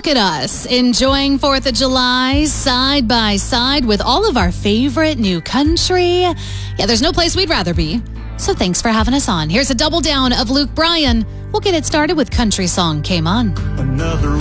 Look at us, enjoying 4th of July side by side with all of our favorite new country. Yeah, there's no place we'd rather be. So thanks for having us on. Here's a double down of Luke Bryan. We'll get it started with Country Song Came On. Another